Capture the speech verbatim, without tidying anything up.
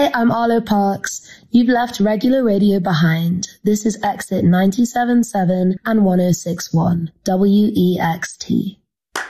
Hi, I'm Arlo Parks. You've left regular radio behind. This is exit ninety-seven point seven and one oh six point one, W E X T.